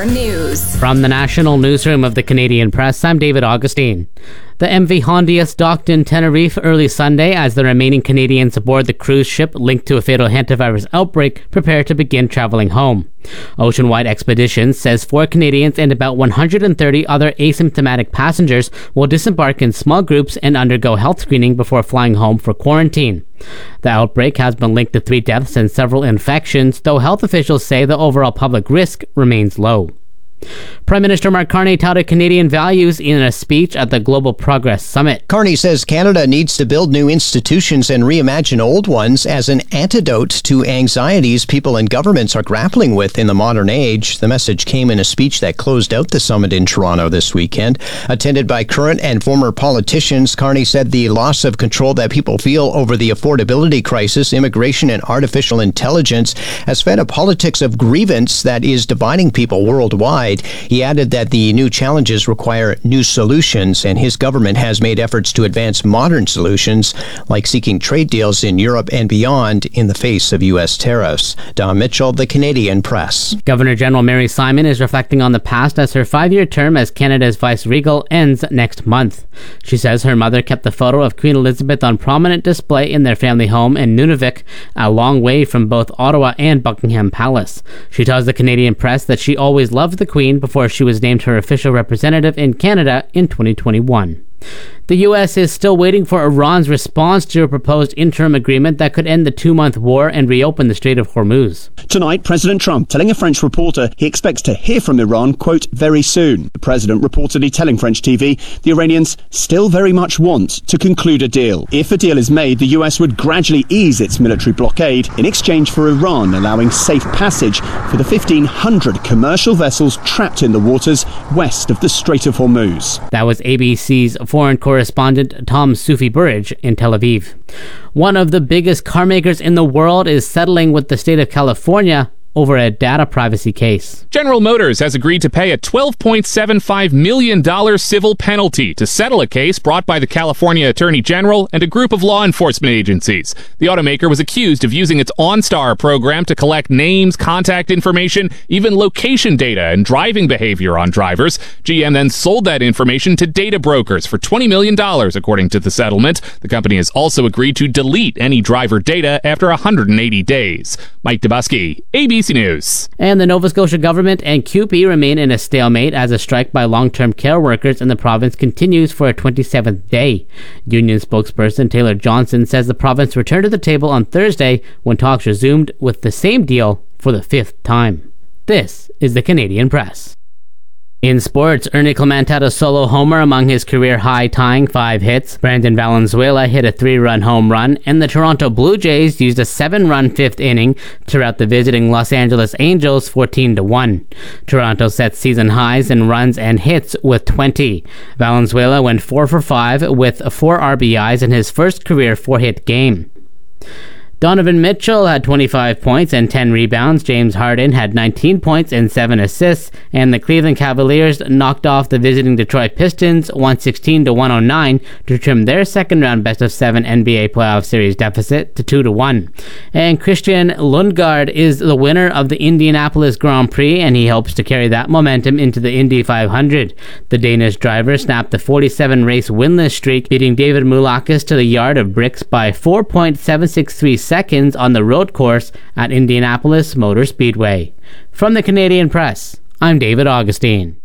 Your news. From the National Newsroom of the Canadian Press, I'm David Augustine. The MV Hondias docked in Tenerife early Sunday as the remaining Canadians aboard the cruise ship linked to a fatal hantavirus outbreak prepare to begin traveling home. Oceanwide Expeditions says 4 Canadians and about 130 other asymptomatic passengers will disembark in small groups and undergo health screening before flying home for quarantine. The outbreak has been linked to 3 deaths and several infections, though health officials say the overall public risk remains low. Prime Minister Mark Carney touted Canadian values in a speech at the Global Progress Summit. Carney says Canada needs to build new institutions and reimagine old ones as an antidote to anxieties people and governments are grappling with in the modern age. The message came in a speech that closed out the summit in Toronto this weekend. Attended by current and former politicians, Carney said the loss of control that people feel over the affordability crisis, immigration, and artificial intelligence has fed a politics of grievance that is dividing people worldwide. He added that the new challenges require new solutions, and his government has made efforts to advance modern solutions, like seeking trade deals in Europe and beyond in the face of U.S. tariffs. Don Mitchell, The Canadian Press. Governor General Mary Simon is reflecting on the past as her 5-year term as Canada's vice-regal ends next month. She says her mother kept the photo of Queen Elizabeth on prominent display in their family home in Nunavik, a long way from both Ottawa and Buckingham Palace. She tells the Canadian Press that she always loved the Queen before she was named her official representative in Canada in 2021. The U.S. is still waiting for Iran's response to a proposed interim agreement that could end the 2-month war and reopen the Strait of Hormuz. Tonight, President Trump telling a French reporter he expects to hear from Iran, quote, very soon. The president reportedly telling French TV the Iranians still very much want to conclude a deal. If a deal is made, the U.S. would gradually ease its military blockade in exchange for Iran allowing safe passage for the 1,500 commercial vessels trapped in the waters west of the Strait of Hormuz. That was ABC's foreign correspondent Tom Sufi Burridge in Tel Aviv. One of the biggest car makers in the world is settling with the state of California over a data privacy case. General Motors has agreed to pay a $12.75 million civil penalty to settle a case brought by the California Attorney General and a group of law enforcement agencies. The automaker was accused of using its OnStar program to collect names, contact information, even location data and driving behavior on drivers. GM then sold that information to data brokers for $20 million, according to the settlement. The company has also agreed to delete any driver data after 180 days. Mike Dubusky, ABC News. And the Nova Scotia government and CUPE remain in a stalemate as a strike by long-term care workers in the province continues for a 27th day. Union spokesperson Taylor Johnson says the province returned to the table on Thursday when talks resumed with the same deal for the 5th time. This is the Canadian Press. In sports, Ernie Clement had a solo homer among his career high, tying 5 hits. Brandon Valenzuela hit a 3-run home run, and the Toronto Blue Jays used a 7-run 5th inning to rout the visiting Los Angeles Angels 14-1. Toronto set season highs in runs and hits with 20. Valenzuela went 4 for 5 with 4 RBIs in his first career 4-hit game. Donovan Mitchell had 25 points and 10 rebounds. James Harden had 19 points and 7 assists. And the Cleveland Cavaliers knocked off the visiting Detroit Pistons 116-109 to trim their second-round best-of-7 NBA playoff series deficit to 2-1. And Christian Lundgaard is the winner of the Indianapolis Grand Prix, and he hopes to carry that momentum into the Indy 500. The Danish driver snapped the 47-race winless streak, beating David Moulakis to the yard of bricks by 4.763 seconds on the road course at Indianapolis Motor Speedway. From the Canadian Press, I'm David Augustine.